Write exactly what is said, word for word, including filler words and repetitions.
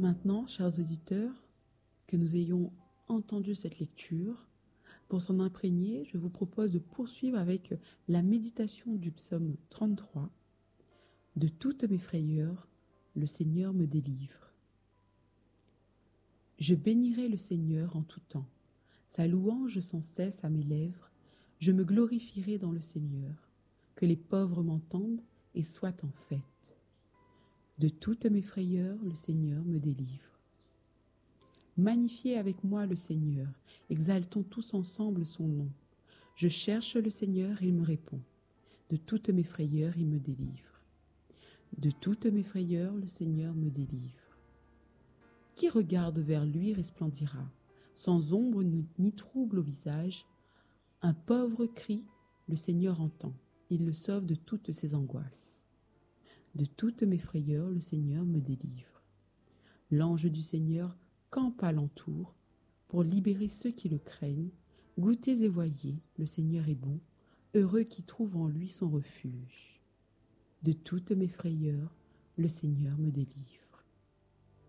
Maintenant, chers auditeurs, que nous ayons entendu cette lecture, pour s'en imprégner, je vous propose de poursuivre avec la méditation du psaume trente-trois. De toutes mes frayeurs, le Seigneur me délivre. Je bénirai le Seigneur en tout temps. Sa louange sans cesse à mes lèvres. Je me glorifierai dans le Seigneur. Que les pauvres m'entendent et soient en fête. De toutes mes frayeurs, le Seigneur me délivre. Magnifiez avec moi le Seigneur, exaltons tous ensemble son nom. Je cherche le Seigneur, il me répond. De toutes mes frayeurs, il me délivre. De toutes mes frayeurs, le Seigneur me délivre. Qui regarde vers lui resplendira, sans ombre ni trouble au visage. Un pauvre crie, le Seigneur entend, il le sauve de toutes ses angoisses. De toutes mes frayeurs, le Seigneur me délivre. L'ange du Seigneur campe alentour pour libérer ceux qui le craignent. Goûtez et voyez, le Seigneur est bon, heureux qui trouve en lui son refuge. De toutes mes frayeurs, le Seigneur me délivre.